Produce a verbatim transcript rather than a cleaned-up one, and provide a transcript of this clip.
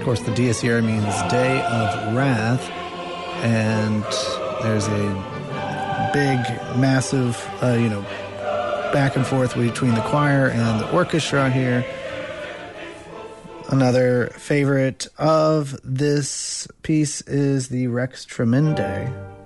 course, the Dies Irae means Day of Wrath, and there's a big, massive, uh, you know, back and forth between the choir and the orchestra here. Another favorite of this piece is the Rex Tremendae.